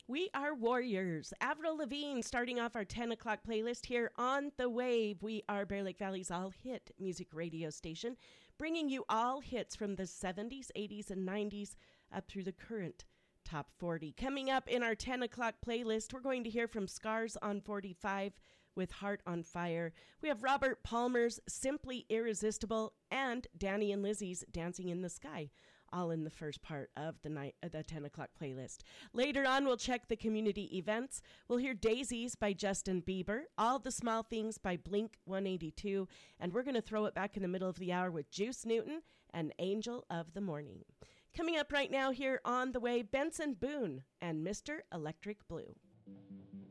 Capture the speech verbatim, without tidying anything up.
We are warriors. Avril Lavigne starting off our ten o'clock playlist here on The Wave. We are Bear Lake Valley's all-hit music radio station, bringing you all hits from the seventies, eighties, and nineties up through the current Top forty. Coming up in our ten o'clock playlist, we're going to hear from Scars on forty-five with Heart on Fire. We have Robert Palmer's Simply Irresistible and Danny and Lizzie's Dancing in the Sky, all in the first part of the night, uh, the ten o'clock playlist. Later on, we'll check the community events. We'll hear Daisies by Justin Bieber, All the Small Things by Blink one eighty-two, and we're going to throw it back in the middle of the hour with Juice Newton and Angel of the Morning. Coming up right now here on The Way, Benson Boone and Mister Electric Blue.